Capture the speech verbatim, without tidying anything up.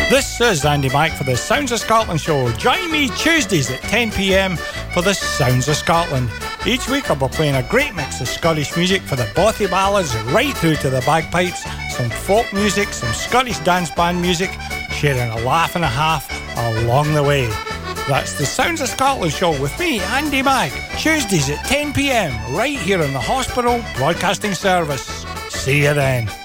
This is Andy Mack for the Sounds of Scotland show. Join me Tuesdays at ten p m for the Sounds of Scotland. Each week I'll be playing a great mix of Scottish music for the bothy ballads right through to the bagpipes, some folk music, some Scottish dance band music, sharing a laugh and a half along the way. That's the Sounds of Scotland show with me, Andy Mack, Tuesdays at ten p m right here on the Hospital Broadcasting Service. See you then.